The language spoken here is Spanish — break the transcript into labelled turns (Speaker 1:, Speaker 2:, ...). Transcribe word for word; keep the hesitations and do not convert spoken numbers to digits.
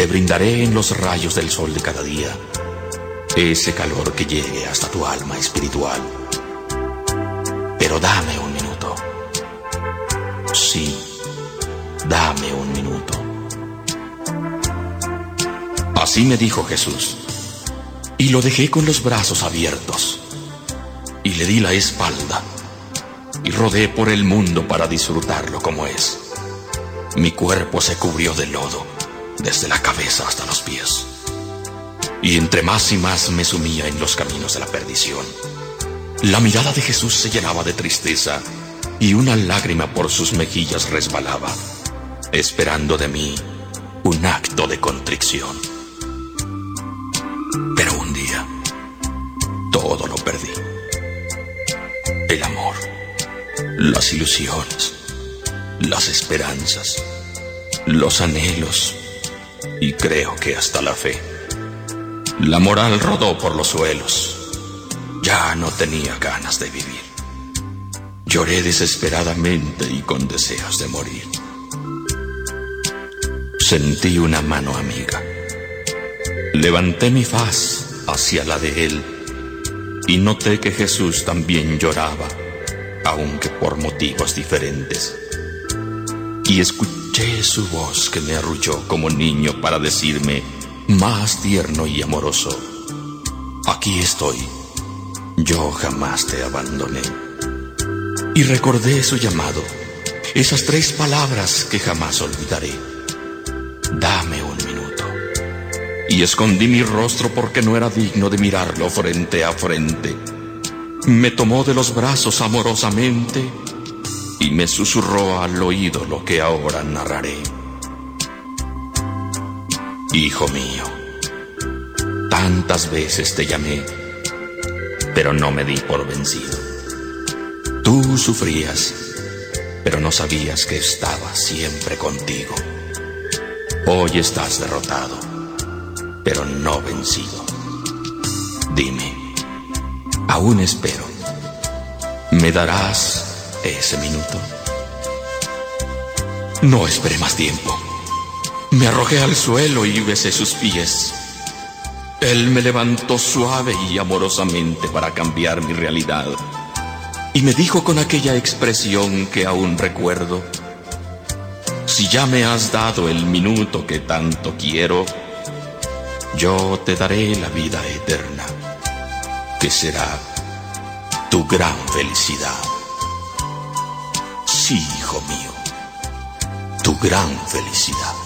Speaker 1: Te brindaré en los rayos del sol de cada día ese calor que llegue hasta tu alma espiritual. Pero dame un minuto. Sí, dame un minuto. Así me dijo Jesús, y lo dejé con los brazos abiertos, y le di la espalda, y rodé por el mundo para disfrutarlo como es. Mi cuerpo se cubrió de lodo, desde la cabeza hasta los pies, y entre más y más me sumía en los caminos de la perdición. La mirada de Jesús se llenaba de tristeza, y una lágrima por sus mejillas resbalaba, esperando de mí un acto de contrición. Pero un día, todo lo perdí. El amor, las ilusiones, las esperanzas, los anhelos, y creo que hasta la fe. La moral rodó por los suelos. Ya no tenía ganas de vivir. Lloré desesperadamente y con deseos de morir. Sentí una mano amiga. Levanté mi faz hacia la de él y noté que Jesús también lloraba, aunque por motivos diferentes. Y escuché su voz que me arrulló como niño para decirme, más tierno y amoroso: aquí estoy, yo jamás te abandoné. Y recordé su llamado, esas tres palabras que jamás olvidaré: dame un minuto. Y escondí mi rostro porque no era digno de mirarlo frente a frente. Me tomó de los brazos amorosamente y me susurró al oído lo que ahora narraré. Hijo mío, tantas veces te llamé, pero no me di por vencido. Tú sufrías, pero no sabías que estaba siempre contigo. Hoy estás derrotado, pero no vencido. Dime, aún espero. ¿Me darás ese minuto? No esperé más tiempo. Me arrojé al suelo y besé sus pies. Él me levantó suave y amorosamente para cambiar mi realidad. Y me dijo con aquella expresión que aún recuerdo: si ya me has dado el minuto que tanto quiero, yo te daré la vida eterna, que será tu gran felicidad. Sí, hijo mío, tu gran felicidad.